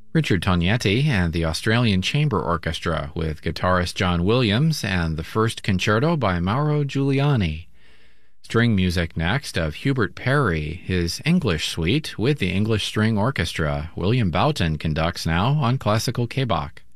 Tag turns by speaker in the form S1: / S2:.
S1: Richard Tognetti and the Australian Chamber Orchestra with guitarist John Williams and the First Concerto by Mauro Giuliani. String music next of Hubert Parry, his English Suite with the English String Orchestra. William Boughton conducts now on Classical K-Bach.